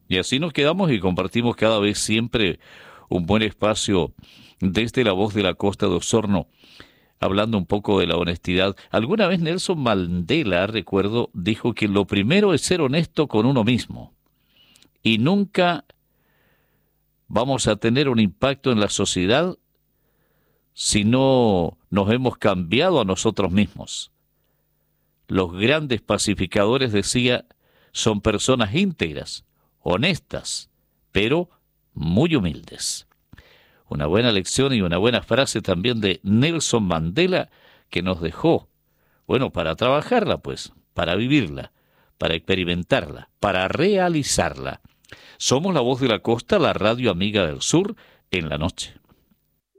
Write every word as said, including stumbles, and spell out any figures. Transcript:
Y así nos quedamos y compartimos cada vez siempre un buen espacio desde la voz de la costa de Osorno, hablando un poco de la honestidad. Alguna vez Nelson Mandela, recuerdo, dijo que lo primero es ser honesto con uno mismo y nunca vamos a tener un impacto en la sociedad si no nos hemos cambiado a nosotros mismos. Los grandes pacificadores, decía, son personas íntegras, honestas, pero muy humildes. Una buena lección y una buena frase también de Nelson Mandela que nos dejó, bueno, para trabajarla pues, para vivirla, para experimentarla, para realizarla. Somos la voz de la costa, la radio amiga del sur, en la noche.